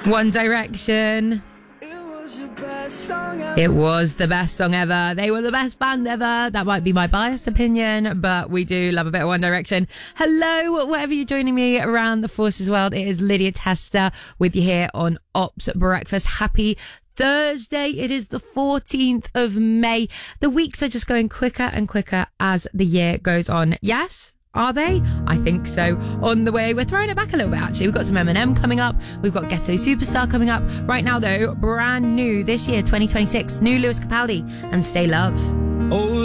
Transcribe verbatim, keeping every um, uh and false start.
One Direction. It was the best song ever. They were the best band ever. That might be my biased opinion, but we do love a bit of One Direction. Hello, wherever you're joining me around the Forces world. It is Lydia Tester with you here on Ops Breakfast. Happy Thursday. It is the fourteenth of May. The weeks are just going quicker and quicker as the year goes on. Yes? Are they? I think so. On the way, we're throwing it back a little bit, actually. We've got some Eminem coming up. We've got Ghetto Superstar coming up. Right now, though, brand new this year, twenty twenty-six, new Lewis Capaldi and Stay Love. Oh.